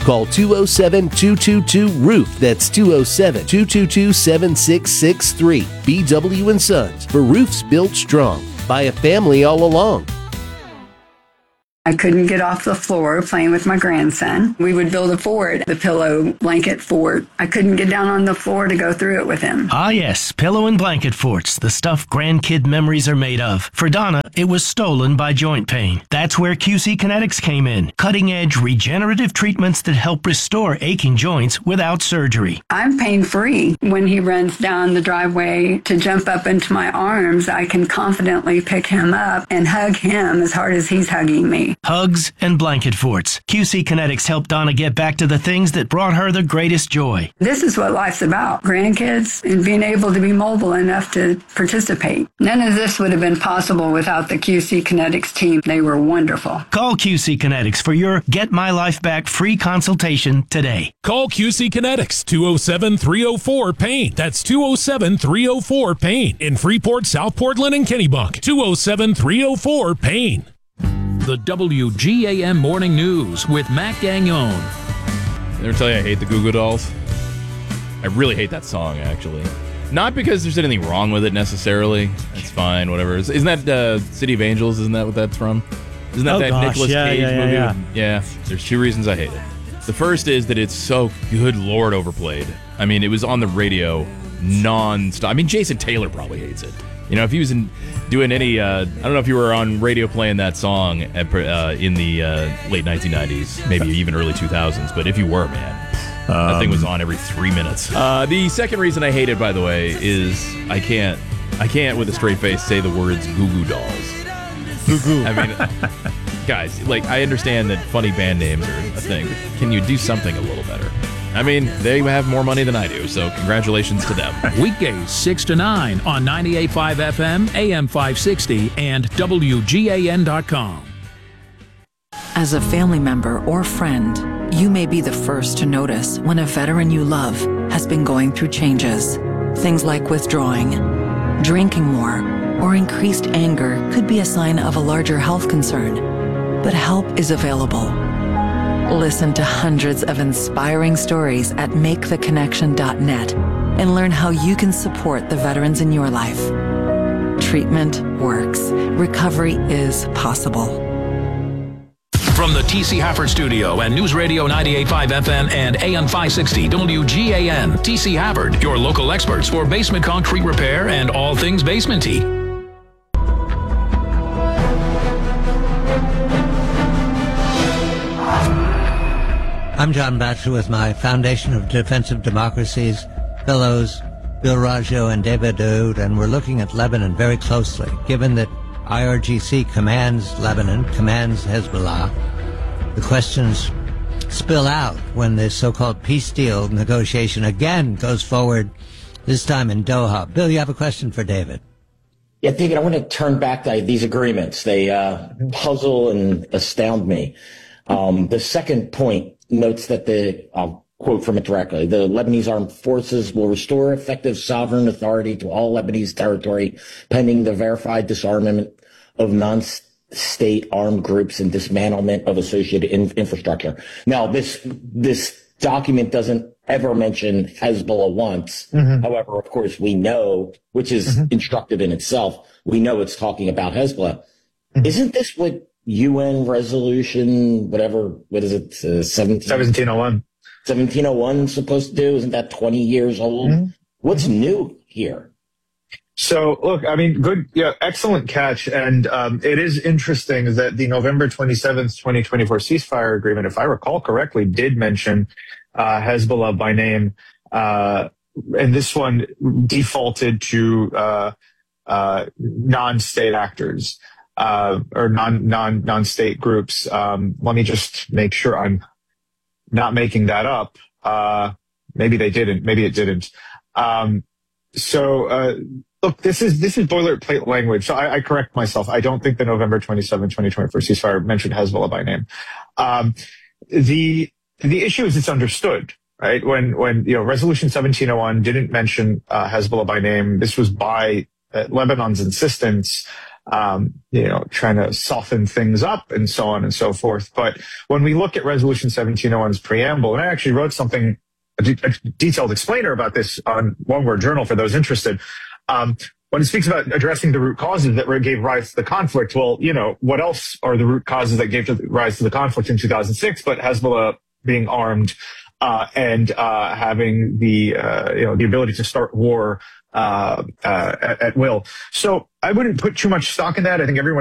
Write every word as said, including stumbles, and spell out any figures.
Call two oh seven, two two two, roof. That's two oh seven, two two two, seven six six three. B W and Sons, for roofs built strong by a family all along. I couldn't get off the floor playing with my grandson. We would build a fort, the pillow blanket fort. I couldn't get down on the floor to go through it with him. Ah, yes, pillow and blanket forts, the stuff grandkid memories are made of. For Donna, it was stolen by joint pain. That's where Q C Kinetics came in. Cutting-edge regenerative treatments that help restore aching joints without surgery. I'm pain-free. When he runs down the driveway to jump up into my arms, I can confidently pick him up and hug him as hard as he's hugging me. Hugs and blanket forts. Q C Kinetics helped Donna get back to the things that brought her the greatest joy. This is what life's about. Grandkids and being able to be mobile enough to participate. None of this would have been possible without the Q C Kinetics team. They were wonderful. Call Q C Kinetics for your Get My Life Back free consultation today. Call Q C Kinetics, two oh seven, three oh four, PAIN. That's two oh seven, three oh four, PAIN. In Freeport, South Portland, and Kennebunk. two oh seven, three oh four, PAIN. The W G A M Morning News with Matt Gagnon. Never tell you I hate the Goo Goo Dolls. I really hate that song, actually. Not because there's anything wrong with it necessarily. It's fine, whatever. Isn't that uh, City of Angels? Isn't that what that's from? Isn't that oh, that gosh. Nicolas yeah, Cage yeah, yeah, movie? Yeah. yeah, there's two reasons I hate it. The first is that it's so, good Lord, overplayed. I mean, it was on the radio non-stop. I mean, Jason Taylor probably hates it. You know, if he was in, doing any, uh, I don't know if you were on radio playing that song at, uh, in the uh, late nineteen nineties, maybe even early two thousands, but if you were, man, um, that thing was on every three minutes. Uh, the second reason I hate it, by the way, is I can't, I can't with a straight face say the words Goo Goo Dolls. Goo Goo. I mean, guys, like, I understand that funny band names are a thing, but can you do something a little better? I mean, they have more money than I do, so congratulations to them. Weekdays six to nine on ninety-eight point five F M, A M five sixty, and W G A N dot com. As a family member or friend, you may be the first to notice when a veteran you love has been going through changes. Things like withdrawing, drinking more, or increased anger could be a sign of a larger health concern, but help is available. Listen to hundreds of inspiring stories at make the connection dot net and learn how you can support the veterans in your life. Treatment works. Recovery is possible. From the T C Hafford Studio and News Radio ninety-eight point five F M and A M five sixty W G A N, T C Hafford, your local experts for basement concrete repair and all things basement-y. I'm John Batchelor with my Foundation of Defensive Democracies fellows, Bill Raggio and David Daoud, and we're looking at Lebanon very closely, given that I R G C commands Lebanon, commands Hezbollah. The questions spill out when this so-called peace deal negotiation again goes forward, this time in Doha. Bill, you have a question for David. Yeah, David, I want to turn back to these agreements. They uh, puzzle and astound me. Um, the second point notes that the, I'll quote from it directly, the Lebanese armed forces will restore effective sovereign authority to all Lebanese territory pending the verified disarmament of non-state armed groups and dismantlement of associated in- infrastructure. Now, this, this document doesn't ever mention Hezbollah once. Mm-hmm. However, of course, we know, which is mm-hmm. instructive in itself, we know it's talking about Hezbollah. Mm-hmm. Isn't this what U N resolution, whatever, what is it, uh, seventeen oh one seventeen oh one supposed to do? Isn't that twenty years old? Mm-hmm. What's new here? So, look, I mean, good, yeah, excellent catch. And um, it is interesting that the November twenty-seventh, twenty twenty-four ceasefire agreement, if I recall correctly, did mention uh, Hezbollah by name. Uh, and this one defaulted to uh, uh, non-state actors. Uh, or non, non, non-state groups. Um, let me just make sure I'm not making that up. Uh, maybe they didn't. Maybe it didn't. Um, so, uh, look, this is, this is boilerplate language. So I, I correct myself. I don't think the November twenty-seventh, twenty twenty-four ceasefire mentioned Hezbollah by name. Um, the, the issue is it's understood, right? When, when, you know, Resolution seventeen oh one didn't mention, uh, Hezbollah by name, this was by uh, Lebanon's insistence. um, you know, trying to soften things up and so on and so forth. But when we look at Resolution seventeen oh one's preamble, and I actually wrote something, a, de- a detailed explainer about this on One Word Journal for those interested. Um, when it speaks about addressing the root causes that gave rise to the conflict, well, you know, what else are the root causes that gave rise to the conflict in two thousand six, but Hezbollah being armed, uh, and, uh, having the, uh, you know, the ability to start war, uh, uh, at, at will. So I wouldn't put too much stock in that. I think everyone